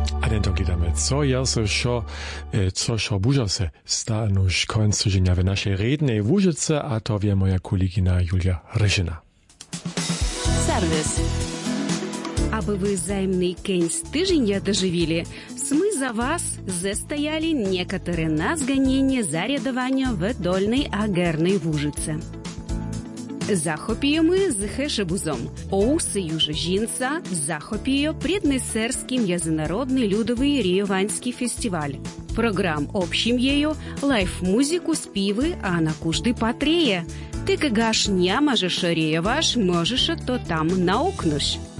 A den to gledamy, co jest co buża se stanuż końcu dzienia w naszej rednej Łużyce, a to wie moja kolegina Julia Ryżyna. Сервіс. Aby вы взаимный кейс тыженья доживили, мы за вас застояли некоторые назгонения зарядования в Дольной Агерной Вужице. Захопіємо з хешебузом. У Союзу жінця захопіє Преднесерський м'язонародний людовий рієванський фестиваль. Програм общим ею, лайф-музику, співы, а на кужды патреє. Ты кагаш не можеш реєваш, можеш то там наукнуш.